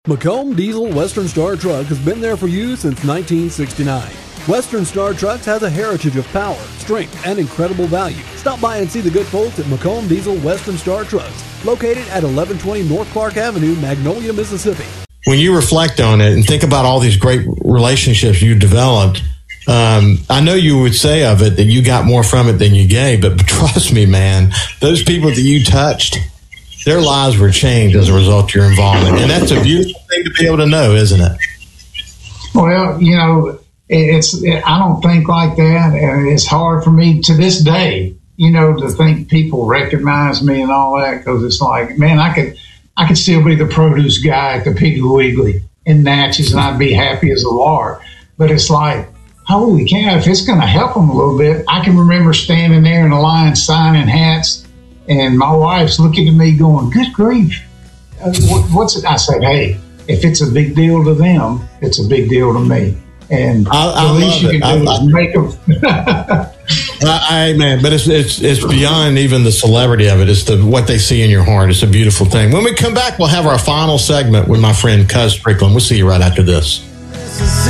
Macomb Diesel Western Star Truck has been there for you since 1969. Western Star Trucks has a heritage of power, strength, and incredible value. Stop by and see the good folks at Macomb Diesel Western Star Trucks, located at 1120 North Clark Avenue, Magnolia, Mississippi. When you reflect on it and think about all these great relationships you developed, I know you would say of it that you got more from it than you gave, but trust me, man, those people that you touched, their lives were changed as a result of your involvement. And that's a beautiful thing to be able to know, isn't it? Well, you know, I don't think like that. And it's hard for me to this day, you know, to think people recognize me and all that, because it's like, man, I could still be the produce guy at the Piggly Wiggly in Natchez and I'd be happy as a lark. But it's like, holy cow, if it's going to help them a little bit. I can remember standing there in the line signing hats, and my wife's looking at me going, good grief, what's it? I said, hey, if it's a big deal to them, it's a big deal to me. And the least you can do is make them. Man, but it's beyond even the celebrity of it. It's what they see in your heart. It's a beautiful thing. When we come back, we'll have our final segment with my friend Cuz Strickland. We'll see you right after this.